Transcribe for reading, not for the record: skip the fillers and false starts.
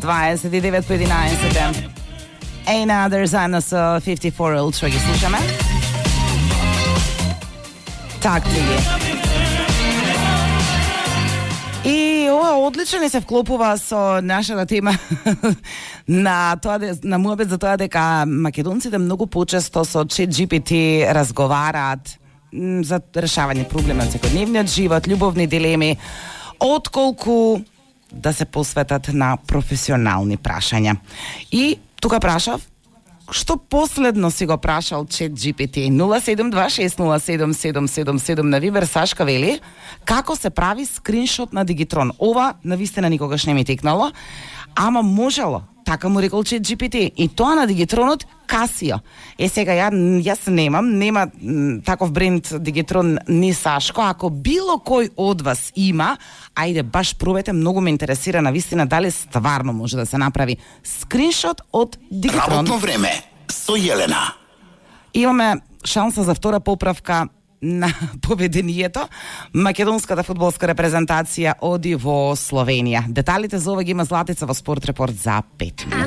29 по 11. Another заедно со 54 Ultra ги слушаме. Так ли е? И ова одлично ни се вклопува со нашата тема на муабет за тоа дека македонците многу почесто со ChatGPT разговараат за решавање проблеми од секојдневниот живот, љубовни дилеми, отколку да се посветат на професионални прашања. И тука прашав, што последно си го прашал ChatGPT? 072607777 на Вибер. Сашка вели, како се прави скриншот на Диgiтрон? Ова навистина никогаш не ми текнало, ама можело. Така му рекол ChatGPT. И тоа на Digitronот Casio. Сега јас нема таков бренд Digitron ни Сашко. Ако било кој од вас има, ајде баш пробајте, многу ме интересира навистина дали стварно може да се направи скриншот од Digitron. Работно време со Јелена. Имаме шанса за втора поправка на поведението. Македонската фудбалска репрезентација оди во Словенија. Деталите за ова ги има Златица во Спорт Репорт за 5 минути.